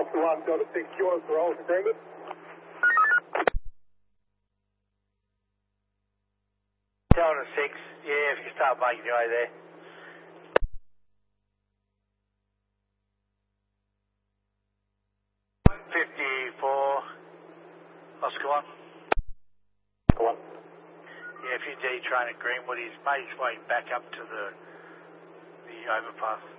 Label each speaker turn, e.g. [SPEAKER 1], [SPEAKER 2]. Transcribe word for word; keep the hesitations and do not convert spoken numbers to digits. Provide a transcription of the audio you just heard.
[SPEAKER 1] Oscar one, Delta six, you want us to roll for Greenwood?
[SPEAKER 2] Delta six, yeah, if you start making your way there. fifty-four, Oscar one.
[SPEAKER 1] Oscar one.
[SPEAKER 2] Yeah, if you D-train at Greenwood, he's made his way back up to the, the overpass.